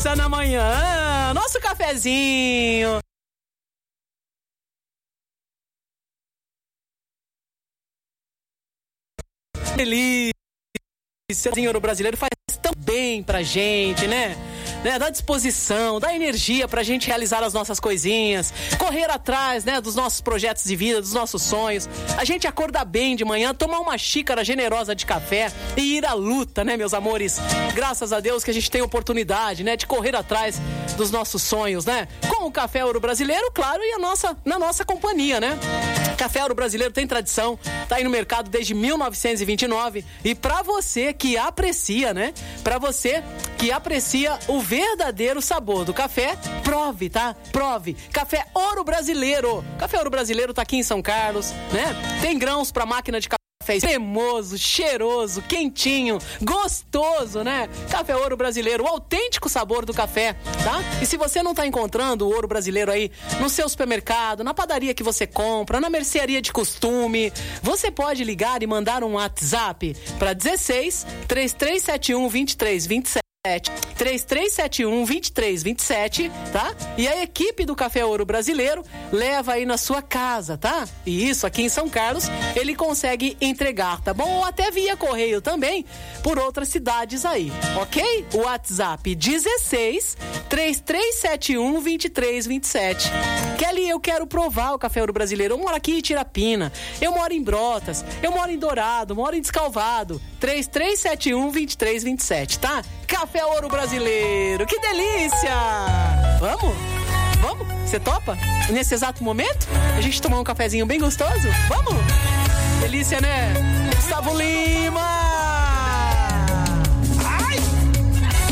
delícia na manhã. Nosso cafezinho. Delícia. O brasileiro faz tão bem pra gente, né? Dá disposição, dá energia pra gente realizar as nossas coisinhas, correr atrás, né, dos nossos projetos de vida, dos nossos sonhos. A gente acordar bem de manhã, tomar uma xícara generosa de café e ir à luta, né, meus amores? Graças a Deus que a gente tem oportunidade, né, de correr atrás dos nossos sonhos, né? Com o Café Ouro Brasileiro, claro, e na nossa companhia, né? Café Ouro Brasileiro tem tradição, tá aí no mercado desde 1929 e pra você que aprecia, né? Pra você que aprecia o verdadeiro sabor do café, prove, tá? Prove. Café Ouro Brasileiro. Café Ouro Brasileiro tá aqui em São Carlos, né? Tem grãos pra máquina de café cremoso, cheiroso, quentinho, gostoso, né? Café Ouro Brasileiro, o autêntico sabor do café, tá? E se você não tá encontrando o Ouro Brasileiro aí no seu supermercado, na padaria que você compra, na mercearia de costume, você pode ligar e mandar um WhatsApp para 16 3371 2327. 3371-2327, tá? E a equipe do Café Ouro Brasileiro leva aí na sua casa, tá? E isso, aqui em São Carlos, ele consegue entregar, tá bom? Ou até via correio também, por outras cidades aí, ok? O WhatsApp 16 3371-2327. Kelly, eu quero provar o Café Ouro Brasileiro. Eu moro aqui em Tirapina, eu moro em Brotas, eu moro em Dourado, moro em Descalvado. 3371-2327, tá? Café Ouro Brasileiro, que delícia! Vamos? Vamos? Você topa? Nesse exato momento? A gente tomar um cafezinho bem gostoso? Vamos? Delícia, né? Gustavo Lima!